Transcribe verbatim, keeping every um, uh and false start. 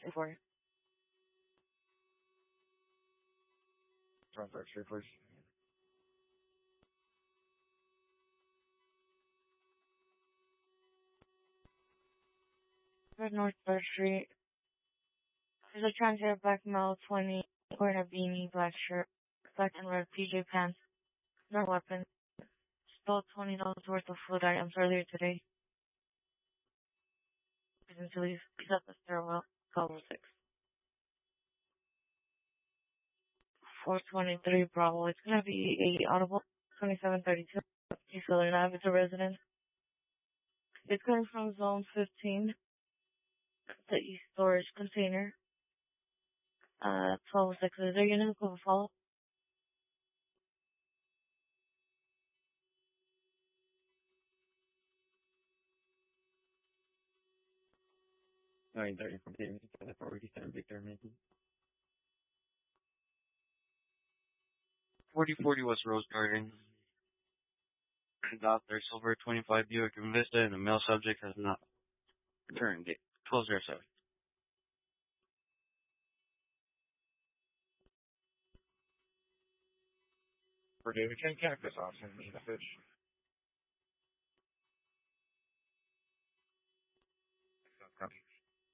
Before. Front Park Street, please. North Third Street. There's a transfer black male, twenty, wearing a beanie, black shirt, black and red P J pants, no weapon. Stole twenty dollars worth of food items earlier today. Reason to leave. He's at the stairwell. Call six. four twenty-three Bravo. It's gonna be a audible twenty-seven thirty-two. East Southern Ave. It's a resident. It's coming from zone fifteen. The east storage container. Uh, twelve oh six. Is there unit of follow? nine thirty from David to the forty-seven Victor, maybe. forty forty West Rose Garden. Got their silver twenty-five Buick Vista, and the male subject has not returned. twelve oh seven. For David, can Cactus off and the fish.